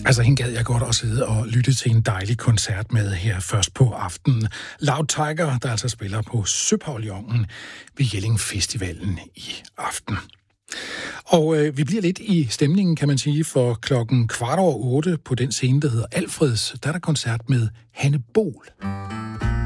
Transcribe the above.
Altså, hende gad jeg godt at sidde og lytte til en dejlig koncert med her først på aftenen. Loud Tiger, der altså spiller på Søpavillonen ved Jelling Festivalen i aften. Og vi bliver lidt i stemningen, kan man sige, for 7:15 på den scene, der hedder Alfreds, der er der koncert med Hanne Bol.